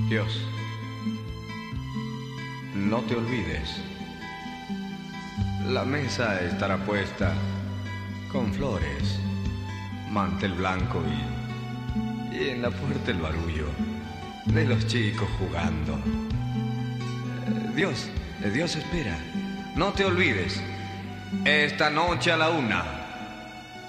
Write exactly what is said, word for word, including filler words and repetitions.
Dios, no te olvides. La mesa estará puesta con flores, mantel blanco y, y en la puerta el barullo de los chicos jugando. Eh, Dios, eh, Dios espera. No te olvides. Esta noche a la una.